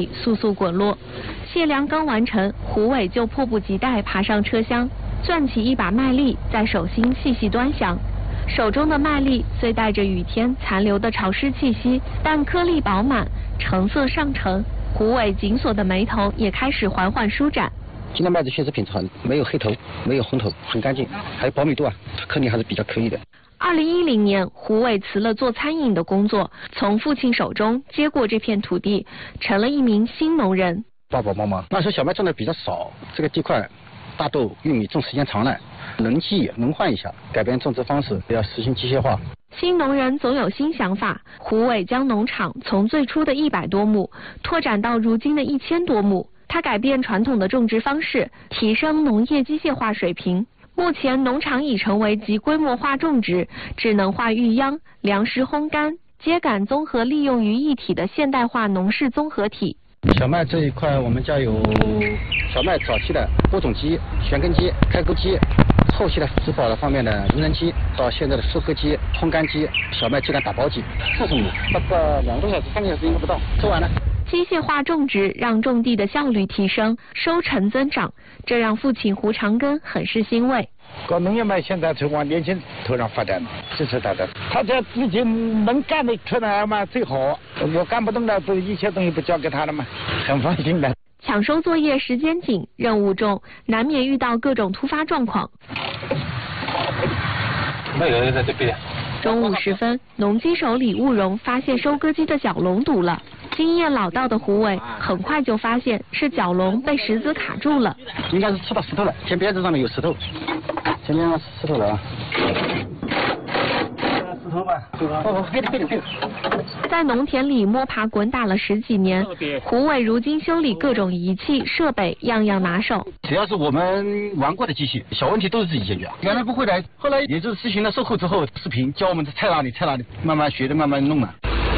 里簌簌滚落。卸粮刚完成，胡伟就迫不及待爬上车厢，攥起一把麦粒，在手心细细端详。手中的麦粒虽带着雨天残留的潮湿气息，但颗粒饱满，成色上乘。胡伟紧锁的眉头也开始缓缓舒展。 今天麦子确实品质好，没有黑头，没有红头，很干净，还有保密度啊，颗粒还是比较可以的。 2010年，胡伟辞了做餐饮的工作，从父亲手中接过这片土地，成了一名新农人。 爸爸妈妈那时候小麦种的比较少，这个地块大豆、玉米种时间长了，轮季轮换一下，改变种植方式，要实行机械化。 新农人总有新想法，胡伟将农场从最初的100多亩拓展到如今的1000多亩。他改变传统的种植方式，提升农业机械化水平。目前农场已成为集规模化种植、智能化育秧、粮食烘干、秸秆综合利用于一体的现代化农事综合体。 小麦这一块，我们家有小麦早期的播种机、旋耕机、开沟机，后期的植保的方面的无人机，到现在的收割机、烘干机、小麦秸秆打包机，40亩，大概2个多小时、3个小时应该不到，做完了。 机械化种植让种地的效率提升，收成增长，这让父亲胡长庚很是欣慰。 搞农业嘛，现在就往年轻头上发展，支持他的。他这自己能干得出来嘛最好，我干不动了，不一切东西不交给他了嘛，很放心的。 抢收作业时间紧，任务重，难免遇到各种突发状况。 那个在这边。 中午时分，农机手李务荣发现收割机的角笼堵了。经验老道的胡伟很快就发现是角笼被石子卡住了， 应该是吃到石头了，前边子上面有石头，前面石头了啊。石头吧，对。 在农田里摸爬滚打了10几年，胡伟如今修理各种仪器设备样样拿手。 只要是我们玩过的机器，小问题都是自己解决。原来不会的，后来也就是实行了售后之后，视频教我们拆哪里，慢慢学的，慢慢弄嘛。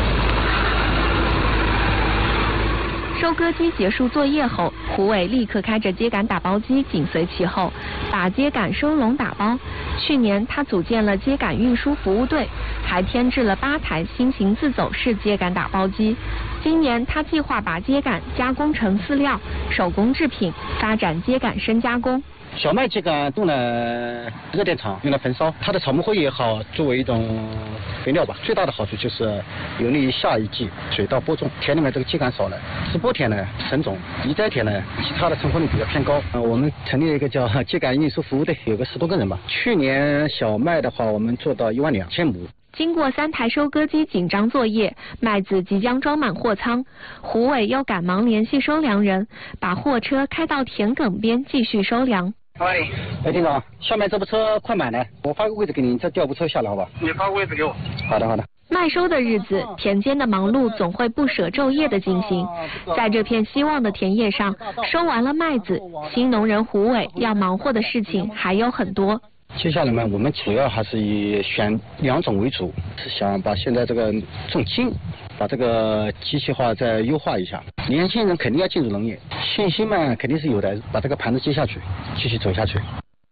收割机结束作业后，胡伟立刻开着秸秆打包机紧随其后，把秸秆收笼打包。去年他组建了秸秆运输服务队，还添置了8台新型自走式秸秆打包机。今年他计划把秸秆加工成饲料、手工制品，发展秸秆深加工。 小麦秸秆动了热电场，用来焚烧，它的草木灰也好，作为一种肥料吧。最大的好处就是有利于下一季水稻播种，田里面这个秸秆少了，直播田呢省种，移栽田呢其他的成活率比较偏高。我们成立了一个叫秸秆运输服务队，有个10多个人吧。去年小麦的话，我们做到12000亩。 经过3台收割机紧张作业，麦子即将装满货仓，胡伟又赶忙联系收粮人，把货车开到田埂边继续收粮。 喂，店长，下面这部车快满了，我发个位置给你，再调部车下来，好吧？ 你发个位置给我。 好的。 麦收的日子，田间的忙碌总会不舍昼夜的进行。在这片希望的田野上，收完了麦子，新农人胡伟要忙活的事情还有很多。 接下来呢，我们主要还是以选2种为主，是想把现在这个种金，把这个机械化再优化一下。年轻人肯定要进入农业，信心嘛肯定是有的，把这个盘子接下去，继续走下去。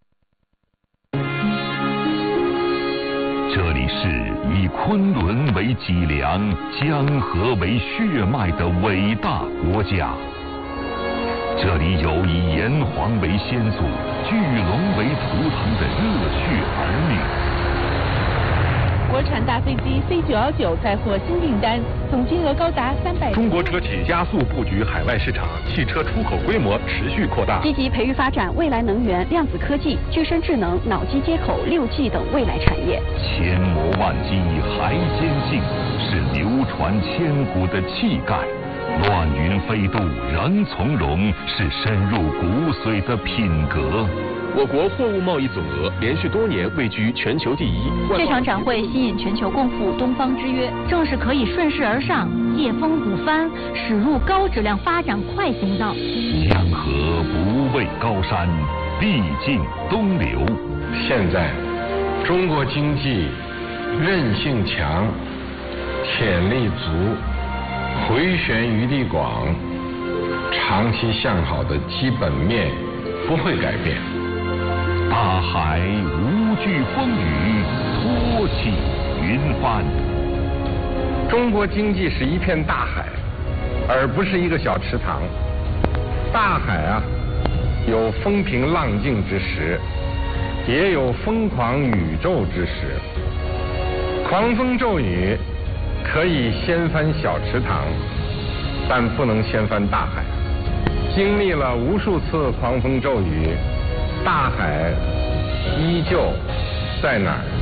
这里是以昆仑为脊梁、江河为血脉的伟大国家。这里有以炎黄为先祖、巨龙为图腾的热血儿女。 国产大飞机 C919 载货新订单，总金额高达300。 中国车企加速布局海外市场，汽车出口规模持续扩大。 积极培育发展未来能源、量子科技、具身智能、脑机接口、6G 等未来产业。 千磨万击还坚信，是流传千古的气概。乱云飞渡仍从容，是深入骨髓的品格。 我国货物贸易总额连续多年位居全球第一。 这场展会吸引全球共赴东方之约，正是可以顺势而上，借风鼓帆，驶入高质量发展快行道。 江河不畏高山，必尽东流。 现在，中国经济韧性强，潜力足，回旋余地广，长期向好的基本面不会改变。 大海无惧风雨，托起云帆。 中国经济是一片大海， 而不是一个小池塘。大海啊，有风平浪静之时，也有疯狂宇宙之时。狂风骤雨可以掀翻小池塘，但不能掀翻大海。经历了无数次狂风骤雨，大海依旧在哪儿？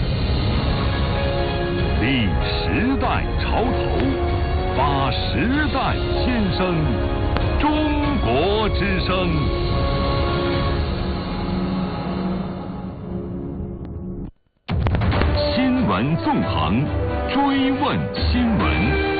立时代潮头，发时代先声，中国之声。新闻纵横，追问新闻。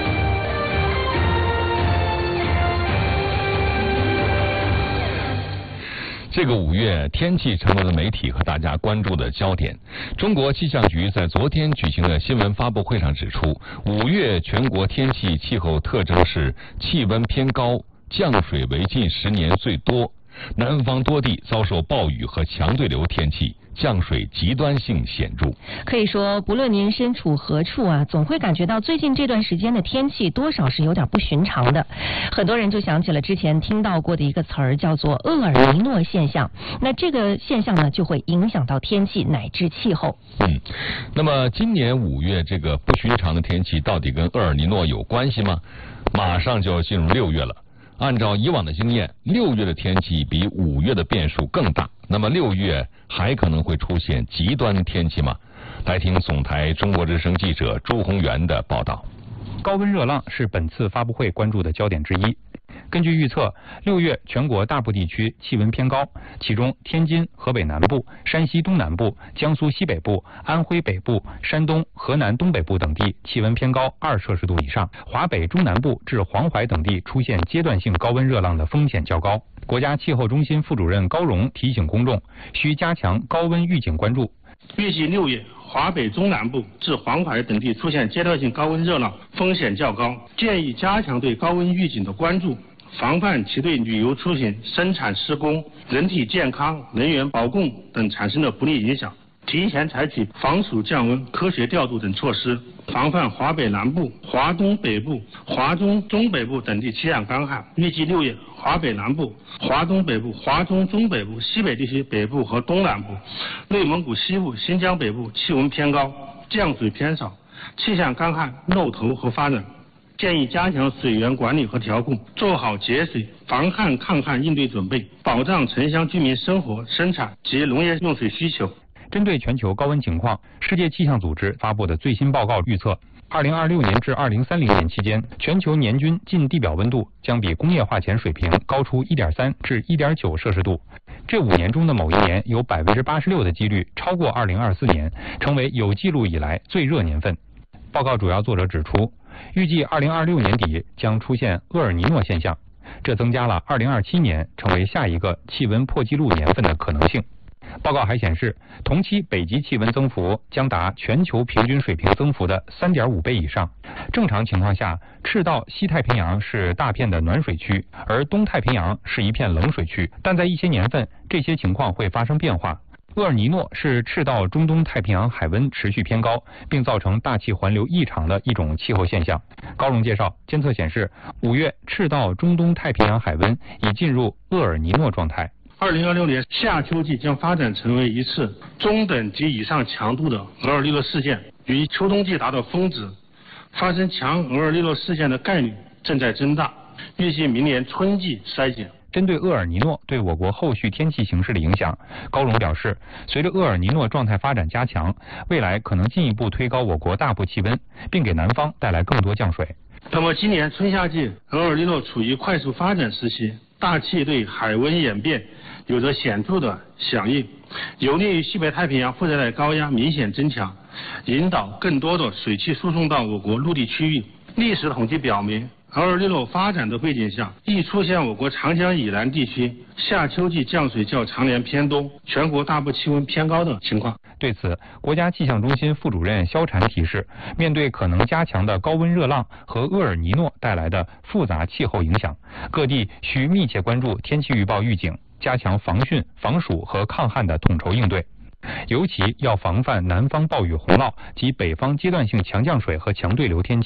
这个5月天气成为了媒体和大家关注的焦点。中国气象局在昨天举行的新闻发布会上指出，5月全国天气气候特征是气温偏高，降水为近10年最多，南方多地遭受暴雨和强对流天气，降水极端性显著。 可以说，不论您身处何处啊，总会感觉到最近这段时间的天气多少是有点不寻常的。很多人就想起了之前听到过的一个词儿，叫做厄尔尼诺现象。那这个现象呢，就会影响到天气乃至气候。 那么今年5月这个不寻常的天气到底跟厄尔尼诺有关系吗？马上就要进入6月了。按照以往的经验，6月的天气比5月的变数更大。那么6月还可能会出现极端天气吗？来听总台中国之声记者朱宏元的报道。 高温热浪是本次发布会关注的焦点之一。根据预测，6月全国大部地区气温偏高，其中天津、河北南部、山西东南部、江苏西北部、安徽北部、山东、河南东北部等地气温偏高2摄氏度以上，华北中南部至黄淮等地出现阶段性高温热浪的风险较高。国家气候中心副主任高荣提醒公众，需加强高温预警关注。 预计6月华北中南部至黄淮等地出现阶段性高温热浪，风险较高，建议加强对高温预警的关注，防范其对旅游出行、生产施工、人体健康、能源保供等产生的不利影响，提前采取防暑降温、科学调度等措施，防范华北南部、华东北部、华中中北部等地气象干旱。预计6月华北南部、华东北部、华中中北部、西北地区北部和东南部、内蒙古西部、新疆北部气温偏高，降水偏少，气象干旱、漏头和发冷。建议加强水源管理和调控，做好节水、防旱抗旱应对准备，保障城乡居民生活、生产及农业用水需求。 针对全球高温情况，世界气象组织发布的最新报告预测，2026年至2030年期间，全球年均近地表温度将比工业化前水平高出1.3至1.9摄氏度。这5年中的某一年，有86%的几率超过2024年，成为有记录以来最热年份。报告主要作者指出，预计2026年底将出现厄尔尼诺现象，这增加了2027年成为下一个气温破纪录年份的可能性。报告还显示，同期北极气温增幅将达全球平均水平增幅的3.5倍以上。正常情况下，赤道西太平洋是大片的暖水区，而东太平洋是一片冷水区，但在一些年份，这些情况会发生变化。厄尔尼诺是赤道中东太平洋海温持续偏高，并造成大气环流异常的一种气候现象。高荣介绍，监测显示，5月赤道中东太平洋海温已进入厄尔尼诺状态。 2026年夏秋季将发展成为一次中等及以上强度的厄尔尼诺事件，与秋冬季达到峰值，发生强厄尔尼诺事件的概率正在增大，预计明年春季衰减。 针对厄尔尼诺对我国后续天气形势的影响，高荣表示，随着厄尔尼诺状态发展加强，未来可能进一步推高我国大部气温，并给南方带来更多降水。 那么今年春夏季厄尔尼诺处于快速发展时期，大气对海温演变有着显著的响应，有利于西北太平洋副热带高压明显增强，引导更多的水汽输送到我国陆地区域。历史统计表明，厄尔尼诺发展的背景下，易出现我国长江以南地区夏秋季降水较常年偏多，全国大部气温偏高的情况。 对此，国家气象中心副主任肖禅提示，面对可能加强的高温热浪和厄尔尼诺带来的复杂气候影响，各地需密切关注天气预报预警，加强防汛、防暑和抗旱的统筹应对。尤其要防范南方暴雨洪涝及北方阶段性强降水和强对流天气。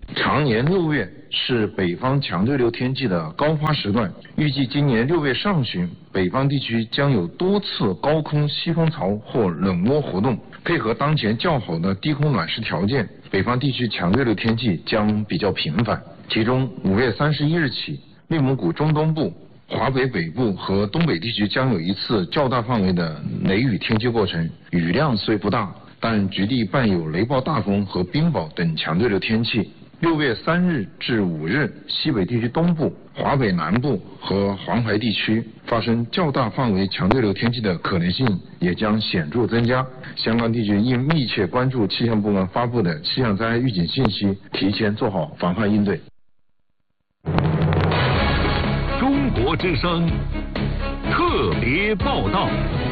常年6月是北方强对流天气的高发时段，预计今年6月上旬，北方地区将有多次高空西风槽或冷涡活动，配合当前较好的低空暖湿条件，北方地区强对流天气将比较频繁。其中5月31日起，内蒙古中东部、华北北部和东北地区将有一次较大范围的雷雨天气过程，雨量虽不大，但局地伴有雷暴大风和冰雹等强对流天气。6月3日至5日，西北地区东部、华北南部和黄淮地区发生较大范围强对流天气的可能性也将显著增加。相关地区应密切关注气象部门发布的气象灾害预警信息，提前做好防范应对。 中国之声特别报道。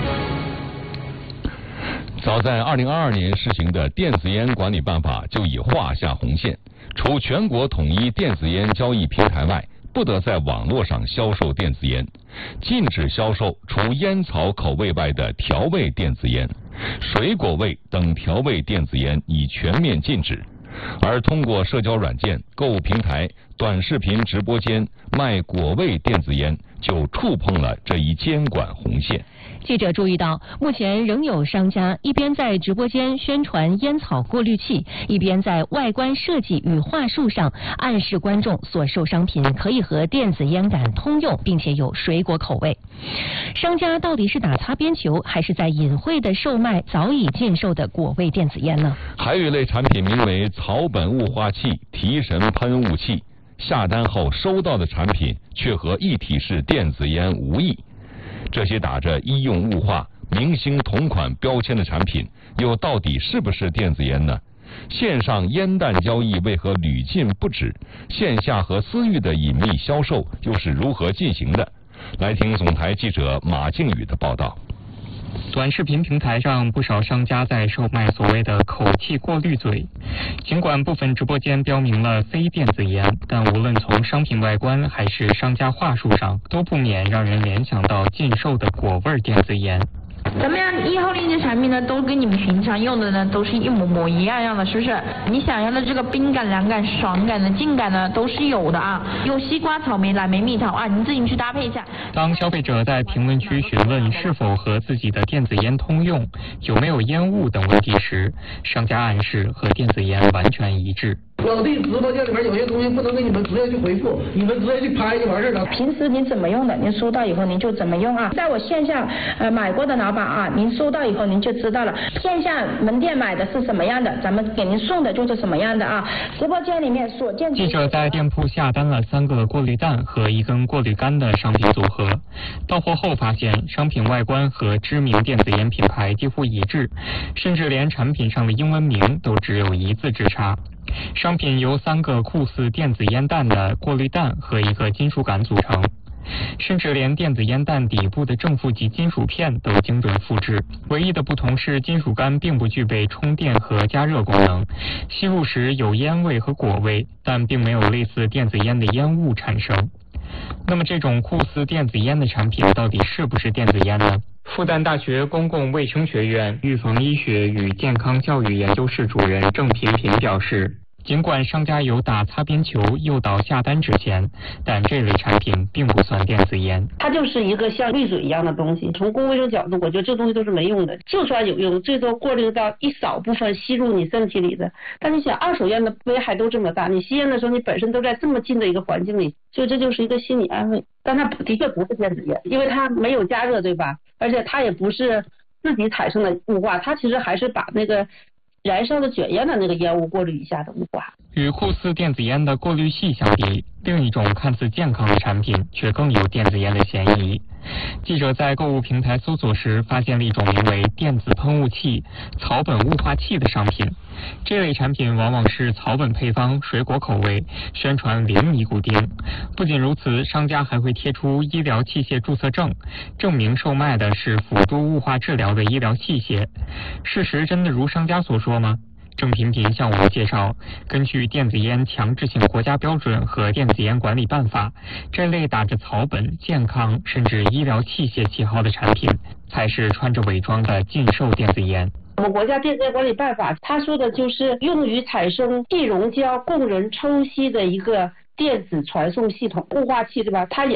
早在2022年施行的电子烟管理办法就已画下红线，除全国统一电子烟交易平台外，不得在网络上销售电子烟，禁止销售除烟草口味外的调味电子烟，水果味等调味电子烟已全面禁止。而通过社交软件、购物平台、短视频直播间卖果味电子烟，就触碰了这一监管红线。 记者注意到，目前仍有商家一边在直播间宣传烟草过滤器，一边在外观设计与话术上暗示观众所售商品可以和电子烟杆通用，并且有水果口味。商家到底是打擦边球，还是在隐晦地售卖早已禁售的果味电子烟呢？ 还有一类产品名为草本雾化器、提神喷雾器，下单后收到的产品却和一体式电子烟无异。这些打着医用雾化、明星同款标签的产品，又到底是不是电子烟呢？线上烟弹交易为何屡禁不止？线下和私域的隐秘销售又是如何进行的？来听总台记者马靖宇的报道。 短视频平台上，不少商家在售卖所谓的口气过滤嘴。尽管部分直播间标明了非电子烟，但无论从商品外观还是商家话术上，都不免让人联想到禁售的果味电子烟。 咱们以后的一些产品呢，都跟你们平常用的呢，都是一模模一样的，是不是？你想要的这个冰感、凉感、爽感的劲感呢，都是有的啊。有西瓜、草莓、蓝莓、蜜桃啊，你自己去搭配一下。 当消费者在评论区询问是否和自己的电子烟通用、有没有烟雾等问题时，商家暗示和电子烟完全一致。 老弟，直播间里面有些东西不能给你们直接去回复，你们直接去拍就完事了。 平时您怎么用的，您收到以后您就怎么用啊。在我线下买过的老板啊，您收到以后您就知道了。线下门店买的是什么样的，咱们给您送的就是什么样的啊。直播间里面所见。 记者在店铺下单了3个过滤蛋和1根过滤杆的商品组合，到货后发现商品外观和知名电子烟品牌几乎一致，甚至连产品上的英文名都只有1字之差。商品由3个酷似电子烟弹的过滤弹和1个金属杆组成，甚至连电子烟弹底部的正负极金属片都精准复制。唯一的不同是金属杆并不具备充电和加热功能，吸入时有烟味和果味，但并没有类似电子烟的烟雾产生。那么这种酷似电子烟的产品到底是不是电子烟呢？复旦大学公共卫生学院预防医学与健康教育研究室主任郑频频表示，尽管商家有打擦边球诱导下单之嫌，但这类产品并不算电子烟。 它就是一个像滤嘴一样的东西，从公共卫生角度，我觉得这东西都是没用的，就算有用，最多过滤到一少部分吸入你身体里的。但你想，二手烟的危害都这么大，你吸烟的时候你本身都在这么近的一个环境里，所以这就是一个心理安慰。但它的确不是电子烟，因为它没有加热，对吧？而且它也不是自己产生的雾化，它其实还是把那个燃烧的卷烟的那个烟雾过滤一下的雾化。 与酷似电子烟的过滤器相比，另一种看似健康的产品却更有电子烟的嫌疑。记者在购物平台搜索时，发现了一种名为电子喷雾器、草本雾化器的商品。这类产品往往是草本配方、水果口味，宣传零尼古丁。不仅如此，商家还会贴出医疗器械注册证，证明售卖的是辅助雾化治疗的医疗器械。事实真的如商家所说吗？郑频频向我们介绍，根据电子烟强制性国家标准和电子烟管理办法，这类打着草本、健康甚至医疗器械旗号的产品，才是穿着伪装的禁售电子烟。 我们国家电子烟管理办法，它说的就是用于产生气溶胶供人抽吸的一个电子传送系统，雾化器对吧？它也